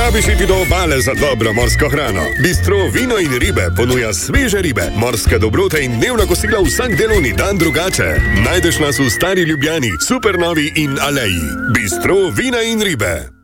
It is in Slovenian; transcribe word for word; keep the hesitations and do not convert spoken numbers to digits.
Rabiš iti do obale za dobro morsko hrano. Bistro Vino in ribe ponuja sveže ribe, morske dobrote in dnevna kosila vsak delovni dan drugače. Najdeš nas v Stari Ljubljani, Supernovi in Aleji. Bistro Vina in ribe.